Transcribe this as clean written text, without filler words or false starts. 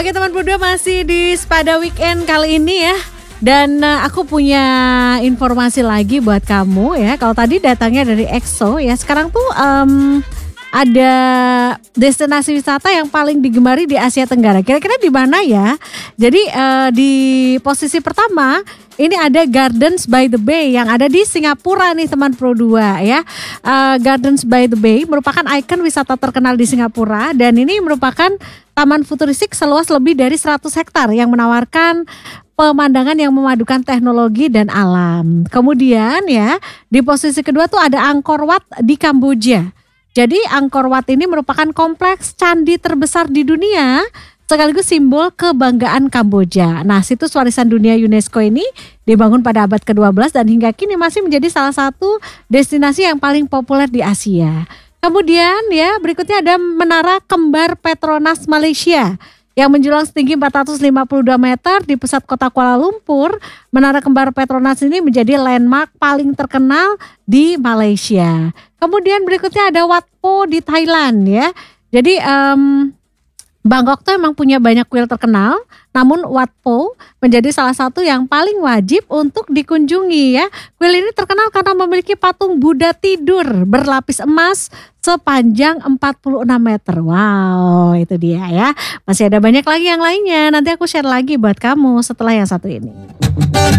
Oke teman berdua, masih di Spada Weekend kali ini ya. Dan aku punya informasi lagi buat kamu ya. Kalau tadi datangnya dari EXO ya, sekarang tuh ada destinasi wisata yang paling digemari di Asia Tenggara. Kira-kira di mana ya? Jadi di posisi pertama ini ada Gardens by the Bay yang ada di Singapura nih teman Pro 2 ya. Gardens by the Bay merupakan ikon wisata terkenal di Singapura dan ini merupakan taman futuristik seluas lebih dari 100 hektar yang menawarkan pemandangan yang memadukan teknologi dan alam. Kemudian ya, di posisi kedua tuh ada Angkor Wat di Kamboja. Jadi Angkor Wat ini merupakan kompleks candi terbesar di dunia sekaligus simbol kebanggaan Kamboja. Nah, situs warisan dunia UNESCO ini dibangun pada abad ke-12 dan hingga kini masih menjadi salah satu destinasi yang paling populer di Asia. Kemudian ya, berikutnya ada Menara Kembar Petronas Malaysia yang menjulang setinggi 452 meter di pusat kota Kuala Lumpur. Menara Kembar Petronas ini menjadi landmark paling terkenal di Malaysia. Kemudian berikutnya ada Wat Po di Thailand ya. Jadi Bangkok tuh emang punya banyak kuil terkenal, namun Wat Po menjadi salah satu yang paling wajib untuk dikunjungi ya. Kuil ini terkenal karena memiliki patung Buddha tidur berlapis emas sepanjang 46 meter. Wow, itu dia ya. Masih ada banyak lagi yang lainnya, nanti aku share lagi buat kamu setelah yang satu ini.